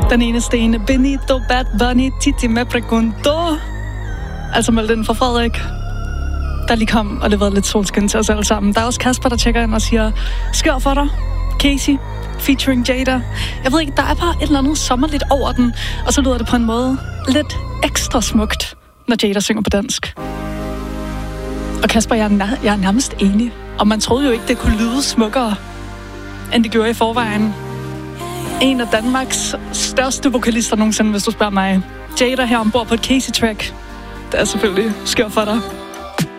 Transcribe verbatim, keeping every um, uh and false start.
Den eneste ene, Benito, Bad Bunny, Titi me pregunto. Altså med den fra Frederik, der lige kom og leverede lidt solskin til os alle sammen. Der er også Kasper, der tjekker ind og siger, skør for dig, Casey, featuring Jada. Jeg ved ikke, der er bare et eller andet sommerligt over den, og så lyder det på en måde lidt ekstra smukt, når Jada synger på dansk. Og Kasper, jeg er, nær- jeg er nærmest enig. Og man troede jo ikke, det kunne lyde smukkere, end det gjorde i forvejen. En af Danmarks største vokalister nogensinde, hvis du spørger mig. Jada her ombord på et Casey-track. Det er selvfølgelig skør for dig.